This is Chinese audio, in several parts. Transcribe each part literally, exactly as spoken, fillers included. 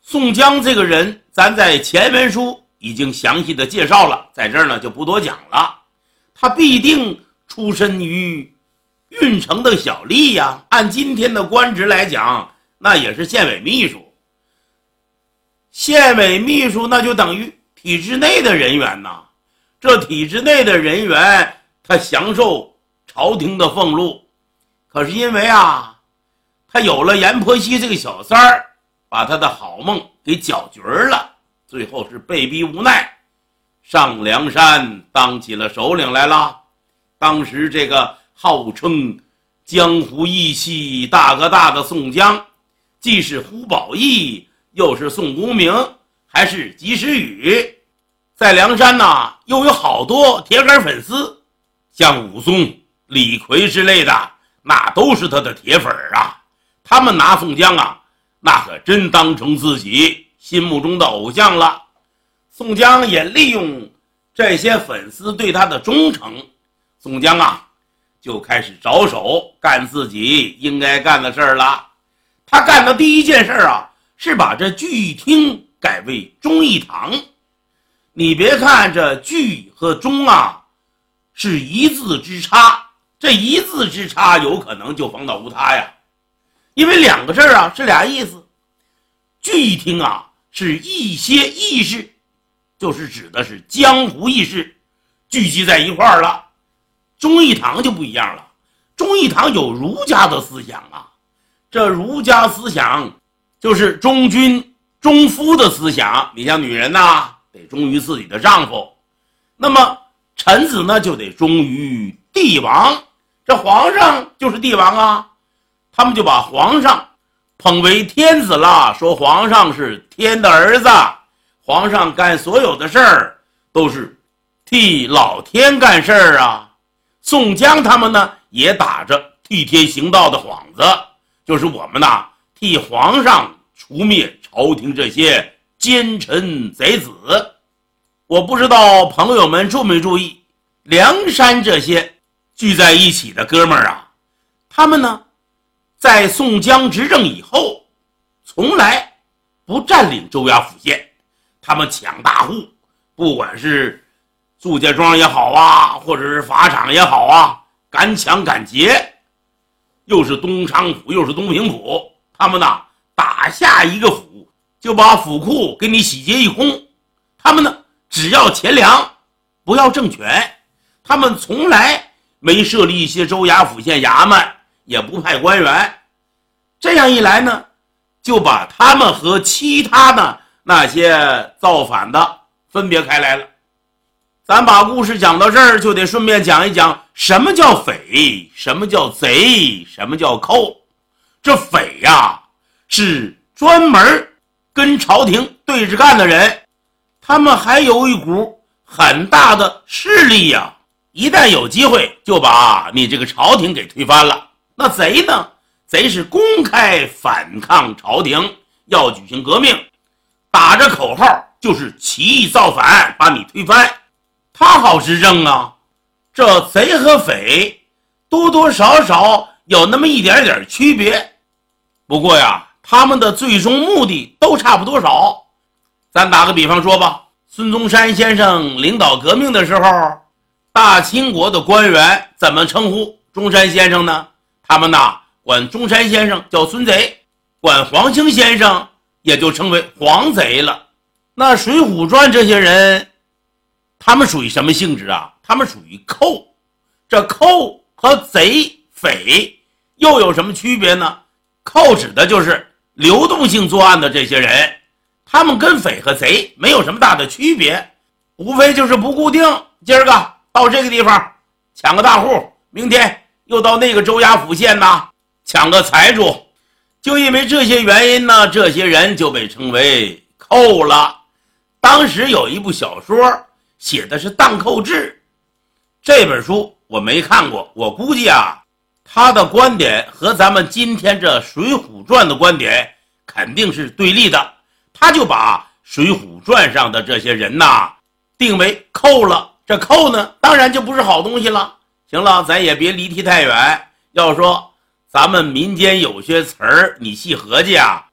宋江这个人，咱在前文书已经详细的介绍了，在这儿呢就不多讲了。他必定出身于郓城的小吏呀，按今天的官职来讲，那也是县委秘书。县委秘书那就等于体制内的人员呐，这体制内的人员他享受朝廷的俸禄，可是因为啊，他有了阎婆惜这个小三儿，把他的好梦给搅局了，最后是被逼无奈上梁山当起了首领来了。当时这个号称江湖义气大哥大的宋江，既是胡宝义，又是宋公明，还是及时雨，在梁山呢又有好多铁杆粉丝，像武松、李逵之类的，那都是他的铁粉啊。他们拿宋江啊，那可真当成自己心目中的偶像了。宋江也利用这些粉丝对他的忠诚，宋江啊就开始着手干自己应该干的事儿了。他干的第一件事啊，是把这聚义厅改为忠义堂。你别看这聚和忠啊是一字之差，这一字之差有可能就防倒无他呀，因为两个字啊是俩意思。聚义厅啊是一些义士，就是指的是江湖义士聚集在一块儿了。忠义堂就不一样了，忠义堂有儒家的思想啊，这儒家思想就是忠君忠夫的思想。你像女人呐，得忠于自己的丈夫，那么臣子呢就得忠于帝王，这皇上就是帝王啊，他们就把皇上捧为天子了，说皇上是天的儿子，皇上干所有的事儿都是替老天干事儿啊。宋江他们呢也打着替天行道的幌子，就是我们呢替皇上除灭朝廷这些奸臣贼子。我不知道朋友们注没注意，梁山这些聚在一起的哥们儿啊，他们呢在宋江执政以后从来不占领州衙府县，他们抢大户，不管是祝家庄也好啊，或者是法场也好啊，敢抢敢劫。又是东昌府又是东平府，他们呢打下一个府就把府库给你洗劫一空。他们呢只要钱粮，不要政权。他们从来没设立一些州衙府县衙门，也不派官员。这样一来呢，就把他们和其他的那些造反的分别开来了。咱把故事讲到这儿，就得顺便讲一讲什么叫匪，什么叫贼，什么叫寇。这匪呀、啊，是专门跟朝廷对着干的人，他们还有一股很大的势力呀、啊，一旦有机会就把你这个朝廷给推翻了。那贼呢，贼是公开反抗朝廷，要举行革命，打着口号就是起义造反，把你推翻，他好执政啊。这贼和匪多多少少有那么一点点区别，不过呀，他们的最终目的都差不多少。咱打个比方说吧，孙中山先生领导革命的时候，大清国的官员怎么称呼中山先生呢？他们呐管中山先生叫孙贼，管黄兴先生也就称为黄贼了。那水浒传这些人，他们属于什么性质啊？他们属于寇。这寇和贼匪又有什么区别呢？寇指的就是流动性作案的这些人，他们跟匪和贼没有什么大的区别，无非就是不固定，今儿个到这个地方抢个大户，明天又到那个州衙府县呐抢个财主。就因为这些原因呢，这些人就被称为寇了。当时有一部小说写的是荡寇志，这本书我没看过，我估计啊他的观点和咱们今天这水浒传的观点肯定是对立的。他就把水浒传上的这些人呐定为寇了，这寇呢当然就不是好东西了。行了，咱也别离题太远，要说咱们民间有些词儿你细合计啊，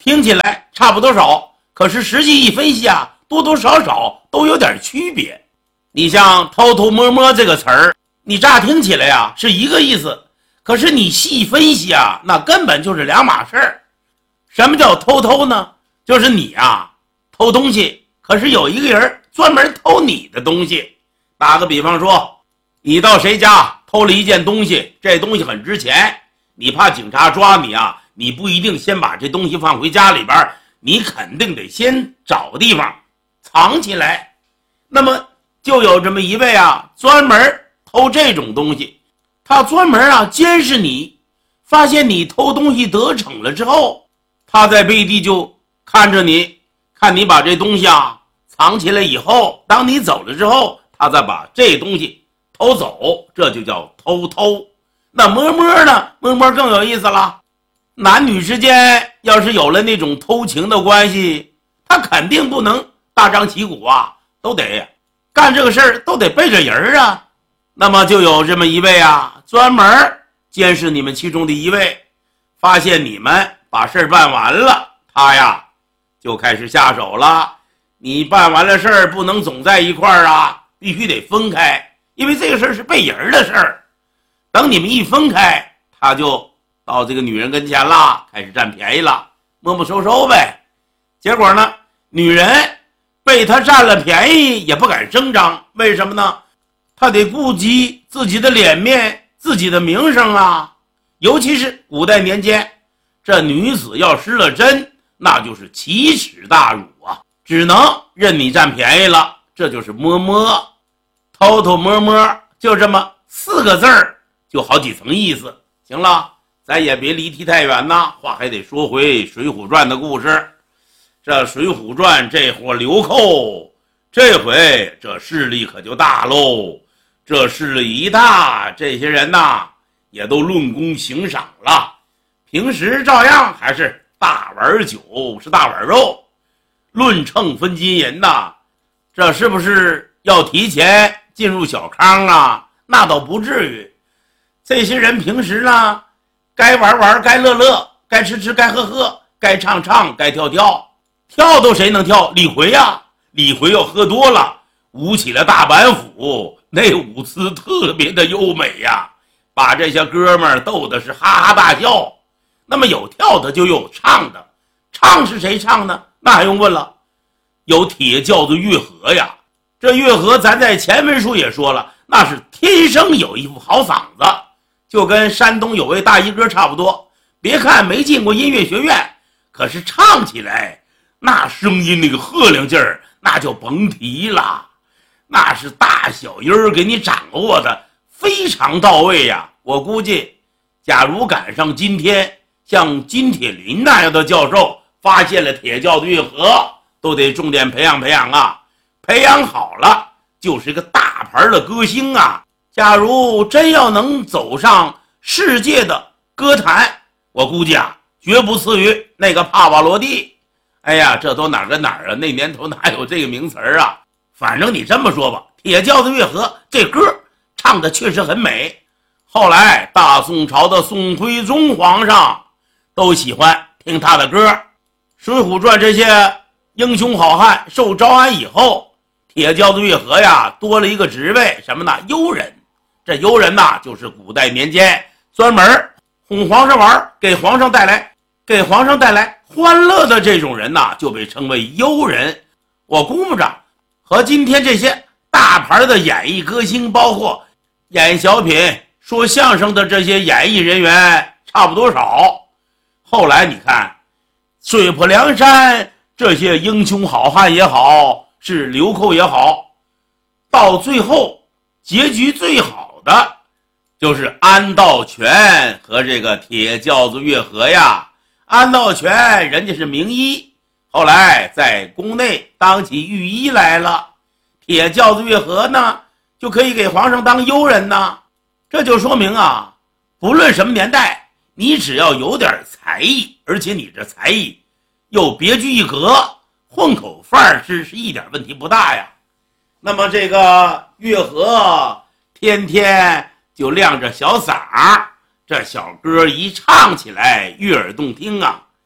听起来差不多少，可是实际一分析啊，多多少少都有点区别。你像偷偷摸摸这个词儿，你乍听起来呀是一个意思，可是你细分析啊，那根本就是两码事儿。什么叫偷偷呢？就是你啊偷东西，可是有一个人专门偷你的东西。打个比方说，你到谁家偷了一件东西，这东西很值钱，你怕警察抓你啊，你不一定先把这东西放回家里边，你肯定得先找个地方藏起来。那么就有这么一位啊，专门偷这种东西，他专门啊监视你，发现你偷东西得逞了之后，他在背地就看着你，看你把这东西啊藏起来以后，当你走了之后，他再把这东西偷走，这就叫偷偷。那摸摸呢？摸摸更有意思了。男女之间要是有了那种偷情的关系，他肯定不能大张旗鼓啊，都得干这个事儿，都得背着人啊。那么就有这么一位啊，专门监视你们其中的一位，发现你们把事儿办完了，他呀就开始下手了。你办完了事儿不能总在一块儿啊，必须得分开，因为这个事儿是背人的事儿。等你们一分开，他就到这个女人跟前了，开始占便宜了，摸摸收收呗。结果呢，女人被他占了便宜也不敢声张，为什么呢？他得顾及自己的脸面，自己的名声啊。尤其是古代年间，这女子要失了贞，那就是奇耻大辱啊，只能任你占便宜了。这就是摸摸，偷偷摸摸，就这么四个字儿，就好几层意思。行了，咱也别离题太远呐，话还得说回《水浒传》的故事。这《水浒传》这伙流寇，这回这势力可就大喽。这势力一大，这些人呐也都论功行赏了。平时照样还是大碗酒，是大碗肉，论秤分金银呐。这是不是要提前进入小康啊？那倒不至于。这些人平时呢，该玩玩，该乐乐，该吃吃，该喝喝，该唱唱，该跳跳。跳都谁能跳？李逵呀、啊，李逵要喝多了，舞起了大板斧，那舞姿特别的优美呀，把这些哥们儿逗的是哈哈大笑。那么有跳的就有唱的，唱是谁唱呢？那还用问了，有铁轿子月和呀。这月和咱在前文书也说了，那是天生有一副好嗓子，就跟山东有位大衣哥差不多。别看没进过音乐学院，可是唱起来那声音那个赫亮劲儿，那就甭提了，那是大小音儿给你掌握的非常到位呀。我估计假如赶上今天像金铁林那样的教授发现了铁教的月和，都得重点培养培养啊，培养好了就是一个大牌的歌星啊。假如真要能走上世界的歌坛，我估计啊绝不次于那个帕瓦罗蒂。哎呀，这都哪儿跟哪儿啊，那年头哪有这个名词儿啊。反正你这么说吧，铁轿子月和这歌唱的确实很美。后来大宋朝的宋徽宗皇上都喜欢听他的歌。水浒传这些英雄好汉受招安以后，铁轿子月和呀多了一个职位，什么呢？幽人。这幽人呐，就是古代年间专门哄皇上玩，给皇上带来给皇上带来欢乐的这种人呐，就被称为幽人。我估摸着和今天这些大牌的演艺歌星，包括演小品说相声的这些演艺人员差不多少。后来你看水泊梁山这些英雄好汉也好，是流寇也好，到最后结局最好的就是安道全和这个铁轿子月和呀。安道全人家是名医，后来在宫内当起御医来了。铁轿子月和呢，就可以给皇上当幽人呢。这就说明啊，不论什么年代，你只要有点才艺，而且你这才艺又别具一格，混口饭吃是一点问题不大呀。那么这个月和天天就亮着小嗓儿，这小歌一唱起来悦耳动听啊。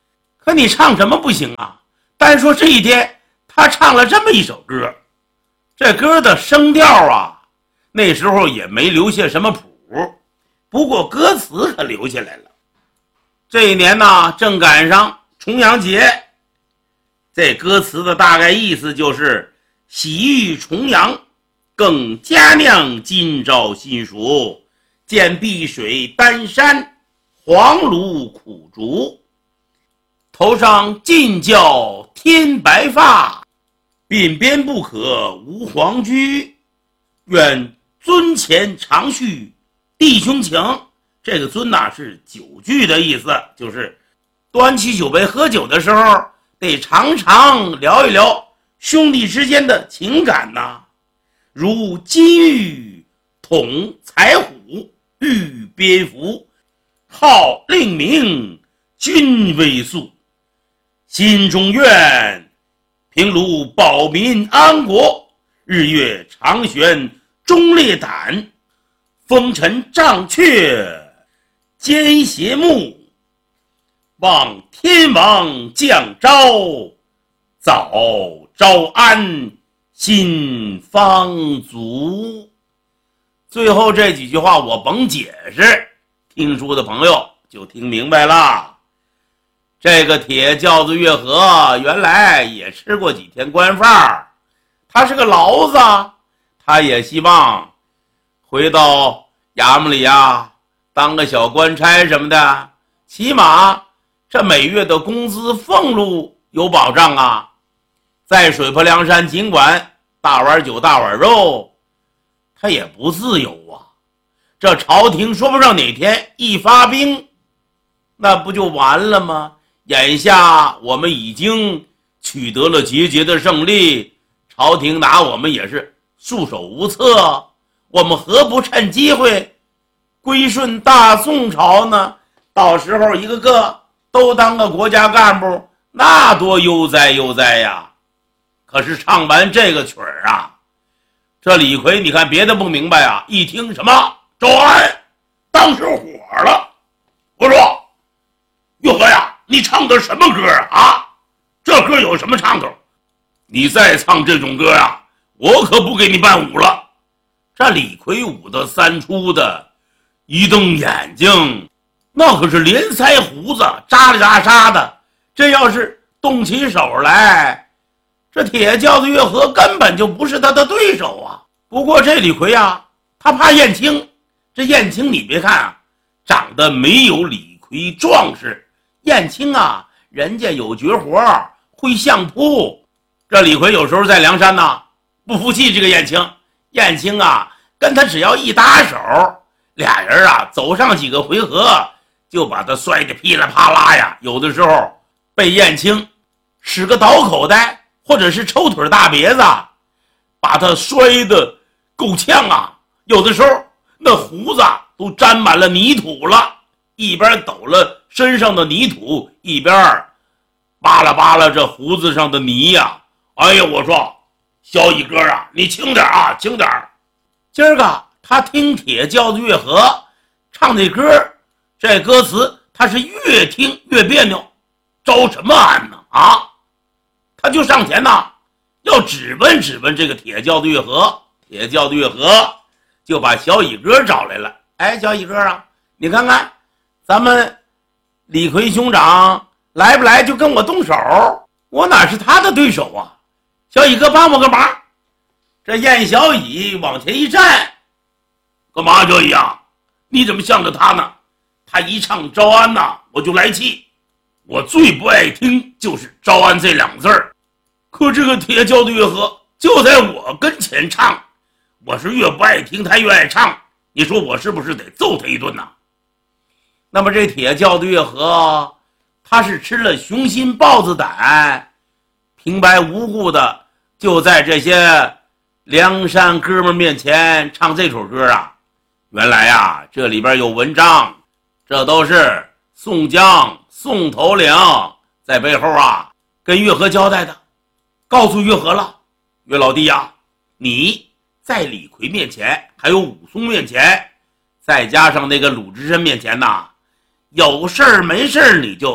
可你唱什么不行啊？单说这一天，他唱了这么一首歌，这歌的声调啊，那时候也没留下什么谱，不过歌词可留下来了。这一年呢，正赶上重阳节，这歌词的大概意思就是喜遇重阳，更佳酿今朝新熟，见碧水丹山，黄芦苦竹，头上尽教天白发，鬓边不可无黄居，愿尊前常叙弟兄情。这个尊呐是酒具的意思，就是端起酒杯喝酒的时候得常常聊一聊兄弟之间的情感呐，如金玉统彩虎，玉蝙蝠，号令名，君威肃，心中愿平卢保民安国，日月长悬忠烈胆，风尘障却奸邪目，望天王降昭，早招安心方足。最后这几句话我甭解释，听书的朋友就听明白了。这个铁轿子月河原来也吃过几天官饭，他是个劳子，他也希望回到衙门里啊当个小官差什么的，起码这每月的工资俸禄有保障啊。在水泊梁山，尽管大碗酒大碗肉，他也不自由啊。这朝廷说不上哪天一发兵，那不就完了吗？眼下我们已经取得了节节的胜利，朝廷拿我们也是束手无策，我们何不趁机会归顺大宋朝呢？到时候一个个都当个国家干部，那多悠哉悠哉呀！可是唱完这个曲儿啊，这李逵你看别的不明白啊，一听什么招安，当时火了。我说月河呀，你唱的什么歌啊？这歌有什么唱头？你再唱这种歌啊，我可不给你伴舞了。这李逵舞的三出的，一瞪眼睛，那可是连腮胡子扎里扎沙的，这要是动起手来，这铁轿子月河根本就不是他的对手啊。不过这李逵啊，他怕燕青，这燕青你别看啊，长得没有李逵壮实，燕青啊人家有绝活，会相扑。这李逵有时候在梁山呢不服气这个燕青，燕青啊跟他只要一搭手，俩人啊走上几个回合就把他摔得噼里啪啦呀。有的时候被燕青使个倒口袋或者是抽腿大别子把他摔得够呛啊。有的时候那胡子都沾满了泥土了，一边抖了身上的泥土，一边扒拉扒拉这胡子上的泥呀。哎呀，我说小乙哥啊，你轻点啊，轻点。今儿个他听铁轿子月河唱这歌，这歌词他是越听越别扭，招什么安呢啊？他就上前呐要质问质问这个铁轿子月河。铁轿子月河就把小乙哥找来了。哎，小乙哥啊，你看看咱们李逵兄长来不来就跟我动手，我哪是他的对手啊？小乙哥帮我个忙。这燕小乙往前一站，干嘛这样？你怎么向着他呢？他一唱招安呐，我就来气。我最不爱听就是招安这两个字儿，可这个铁轿子月河就在我跟前唱，我是越不爱听他越爱唱，你说我是不是得揍他一顿呢？那么这铁轿子月河他是吃了雄心豹子胆，平白无故的就在这些梁山哥们面前唱这首歌啊。原来啊这里边有文章，这都是宋江宋头领在背后啊跟月河交代的，告诉月河了，月老弟呀、啊，你在李逵面前还有武松面前再加上那个鲁智深面前呐，有事儿没事儿你就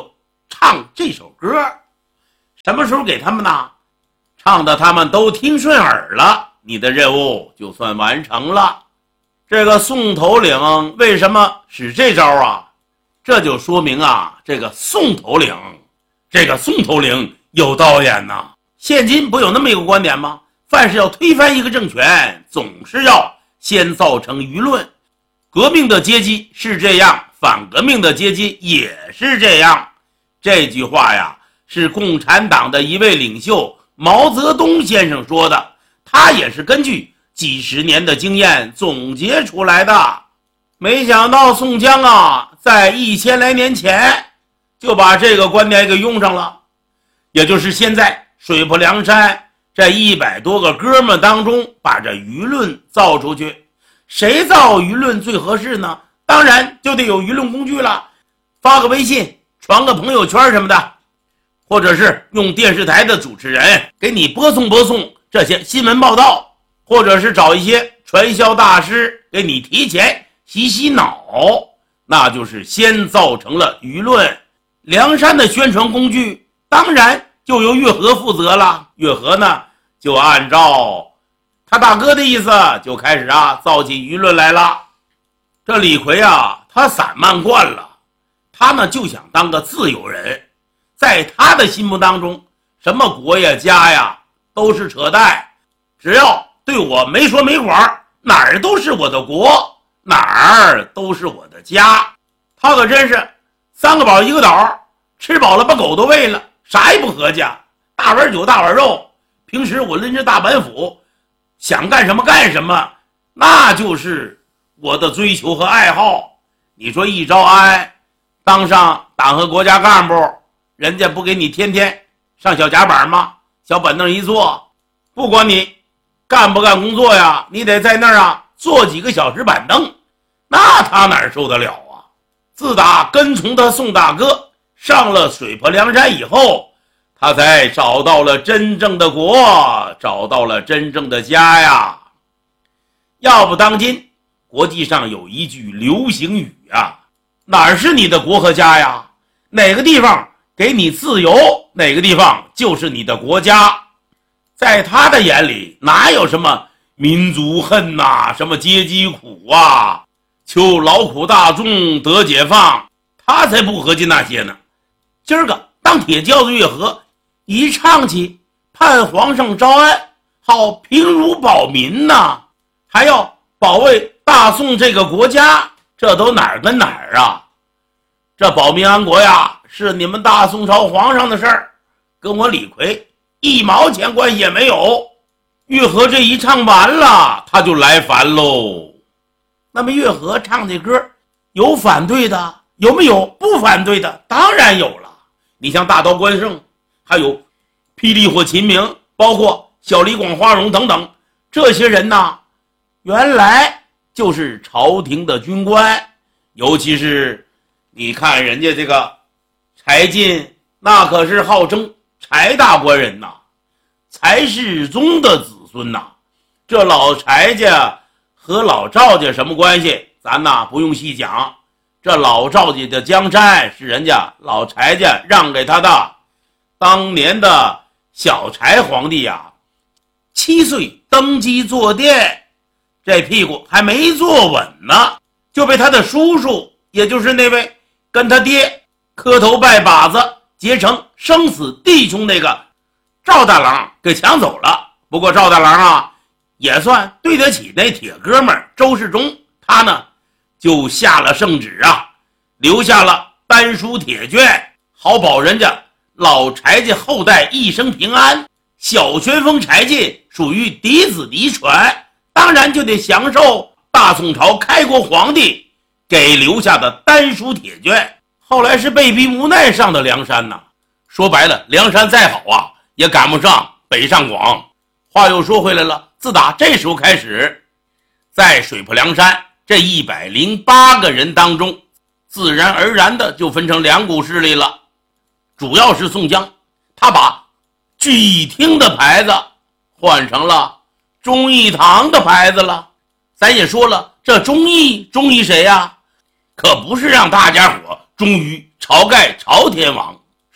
唱这首歌。什么时候给他们呢？唱的他们都听顺耳了，你的任务就算完成了。这个宋头领为什么使这招啊？这就说明啊，这个宋头领，这个宋头领有道眼呐。现今不有那么一个观点吗？凡是要推翻一个政权，总是要先造成舆论。革命的阶级是这样，反革命的阶级也是这样。这句话呀，是共产党的一位领袖毛泽东先生说的，他也是根据几十年的经验总结出来的。没想到宋江啊，在一千来年前就把这个观点给用上了，也就是现在水泊梁山这一百多个哥们当中，把这舆论造出去。谁造舆论最合适呢？当然就得有舆论工具了，发个微信，传个朋友圈什么的，或者是用电视台的主持人给你播送播送这些新闻报道，或者是找一些传销大师给你提前洗洗脑，那就是先造成了舆论。梁山的宣传工具当然就由月河负责了，月河呢就按照他大哥的意思就开始啊造起舆论来了。这李逵啊，他散漫惯了，他呢就想当个自由人，在他的心目当中，什么国呀家呀都是扯淡，只要对我没说没管，哪儿都是我的国，哪儿都是我的家。他可真是三个宝一个岛，吃饱了把狗都喂了，啥也不合家，大碗酒大碗肉。平时我拎着大板斧，想干什么干什么，那就是我的追求和爱好。你说一招安当上党和国家干部，人家不给你天天上小甲板吗？小板凳一坐，不管你干不干工作呀，你得在那儿啊坐几个小时板凳，那他哪受得了啊？自打跟从他宋大哥上了水泊梁山以后，他才找到了真正的国，找到了真正的家呀。要不当今国际上有一句流行语啊，哪儿是你的国和家呀？哪个地方给你自由，哪个地方就是你的国家。在他的眼里，哪有什么民族恨呐、啊，什么阶级苦啊，求劳苦大众得解放，他才不合计那些呢。今儿个当铁轿子月河一唱起盼皇上招安，好平如保民呐、啊，还要保卫大宋这个国家，这都哪儿跟哪儿啊？这保民安国呀，是你们大宋朝皇上的事儿，跟我李逵一毛钱关系也没有。月河这一唱完了，他就来烦喽。那么月河唱这歌有反对的，有没有不反对的？当然有了。你像大刀关胜，还有霹雳火秦明，包括小李广花荣等等，这些人呢，原来就是朝廷的军官。尤其是你看人家这个柴进，那可是号称柴大官人呐，柴世宗的子孙呐。这老柴家和老赵家什么关系，咱呐不用细讲。这老赵家的江山是人家老柴家让给他的。当年的小柴皇帝呀、啊，七岁登基坐殿，这屁股还没坐稳呢，就被他的叔叔，也就是那位跟他爹磕头拜把子结成生死弟兄那个赵大郎给抢走了。不过赵大郎啊，也算对得起那铁哥们周世忠，他呢就下了圣旨啊，留下了丹书铁卷，好保人家老柴家后代一生平安。小旋风柴进属于嫡子嫡传，当然就得享受大宋朝开国皇帝给留下的丹书铁卷。后来是被逼无奈上的梁山呐、啊，说白了，梁山再好啊，也赶不上北上广。话又说回来了，自打这时候开始，在水泊梁山这一百零八个人当中，自然而然的就分成两股势力了。主要是宋江，他把聚义厅的牌子换成了忠义堂的牌子了。咱也说了，这忠义忠义谁呀、啊？可不是让大家伙忠于晁盖朝天王，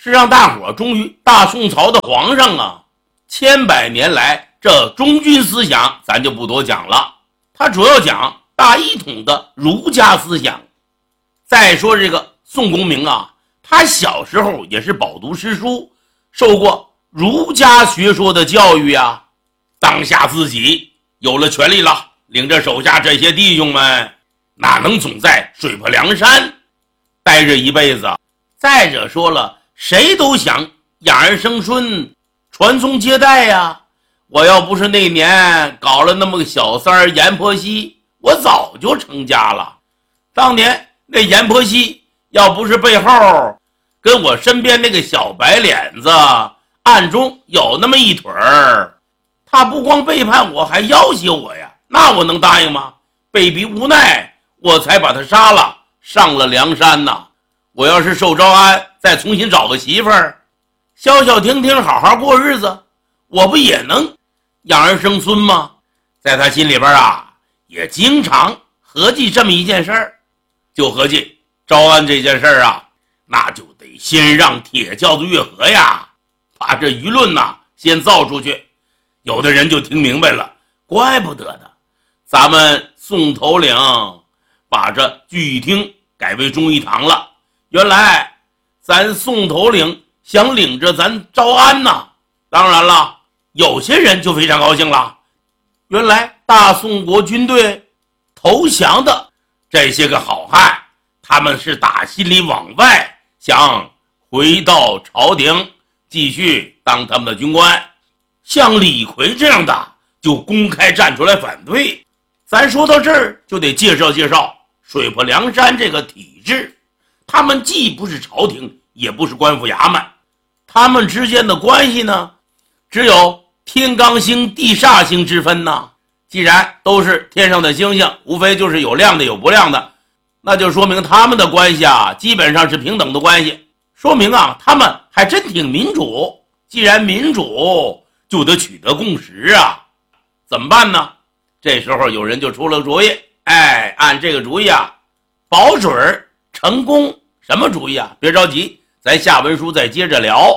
是让大伙忠于大宋朝的皇上啊。千百年来这忠君思想咱就不多讲了，他主要讲大一统的儒家思想。再说这个宋公明啊，他小时候也是饱读诗书，受过儒家学说的教育啊。当下自己有了权力了，领着手下这些弟兄们，哪能总在水泊梁山待着一辈子？再者说了，谁都想养儿生孙，传宗接代呀。我要不是那年搞了那么个小三儿阎婆惜，我早就成家了。当年那阎婆惜要不是背后跟我身边那个小白脸子暗中有那么一腿儿，他不光背叛我，还要挟我呀，那我能答应吗？被逼无奈，我才把他杀了，上了梁山呐。我要是受招安，再重新找个媳妇儿，消消停停好好过日子，我不也能养儿生孙吗？在他心里边啊，也经常合计这么一件事儿，就合计招安这件事儿啊，那就得先让铁轿子月河呀，把这舆论呐先造出去。有的人就听明白了，怪不得的，咱们宋头领把这聚义厅改为忠义堂了。原来咱宋头领想领着咱招安呐。当然了，有些人就非常高兴了，原来大宋国军队投降的这些个好汉，他们是打心里往外想回到朝廷继续当他们的军官。像李逵这样的就公开站出来反对。咱说到这儿就得介绍介绍水泊梁山这个体制，他们既不是朝廷，也不是官府衙门，他们之间的关系呢，只有天罡星地煞星之分呢。既然都是天上的星星，无非就是有亮的有不亮的，那就说明他们的关系啊，基本上是平等的关系，说明啊，他们还真挺民主。既然民主，就得取得共识啊，怎么办呢？这时候有人就出了主意，哎，按这个主意啊，保准成功。什么主意啊？别着急，咱下文书再接着聊。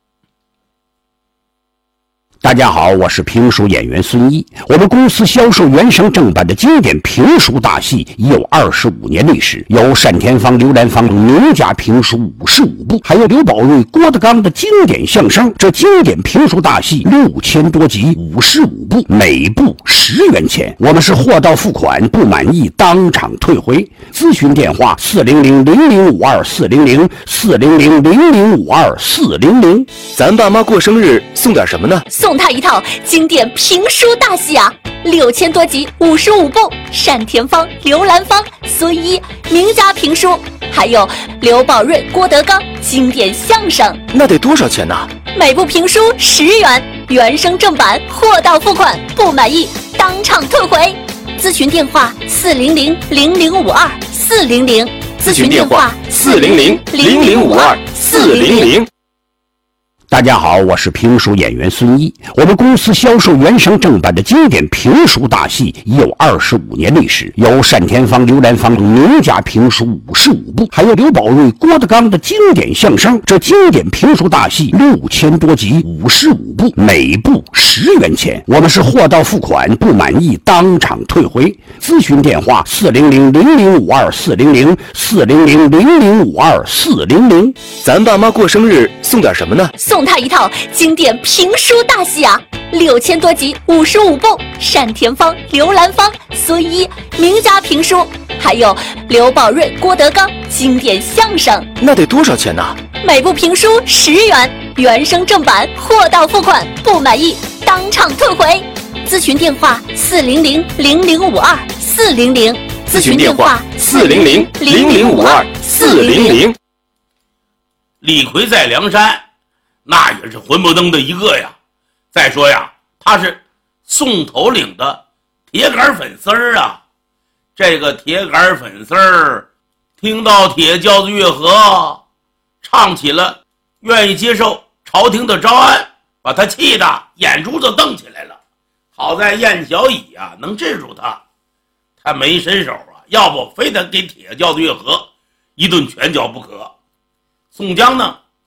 大家好，我是评书演员孙一。我们公司销售原声正版的经典评书大戏已有二十五年历史，有单田芳、刘兰芳名家评书五十五部，还有刘宝瑞、郭德纲的经典相声。这经典评书大戏六千多集，五十五部，每部十元钱。我们是货到付款，不满意当场退回。咨询电话：四零零零零五二四零零四零零零零五二四零零。 咱爸妈过生日送点什么呢？ 送他一套经典评书大戏啊，六千多集，五十五部，单田芳、刘兰芳、孙一名家评书，还有刘宝瑞、郭德纲经典相声。 那得多少钱呢？ 每部评书十元，原声正版，货到付款，不满意当场退回。咨询电话：四零零零零五二四零零。 咨询电话：四零零零零五二四零零。 大家好，我是评书演员孙一。我们公司销售原声正版的经典评书大戏已有二十五年历史，有单田芳、刘兰芳名家评书五十五部，还有刘宝瑞、郭德纲的经典相声。这经典评书大戏六千多集，五十五部，每部十元钱。我们是货到付款，不满意当场退回。咨询电话：四零零零零五二四零零四零零零零五二四零零。 咱爸妈过生日送点什么呢？ 送他一套经典评书大戏啊，六千多集，五十五部，单田芳、刘兰芳、孙一名家评书，还有刘宝瑞、郭德纲经典相声。 那得多少钱呢？ 每部评书十元，原声正版，货到付款，不满意当场退回。咨询电话：四零零零零五二四零零。 咨询电话：四零零零零五二四零零。 李逵在梁山那也是混不登的一个呀。再说呀，他是宋头领的铁杆粉丝儿啊。这个铁杆粉丝儿听到铁轿子月河唱起了愿意接受朝廷的招安，把他气得眼珠子瞪起来了。好在燕小乙啊能制住他，他没伸手啊，要不非得给铁轿子月河一顿拳脚不可。宋江呢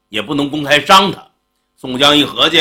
也不能公开伤他。宋江一合计，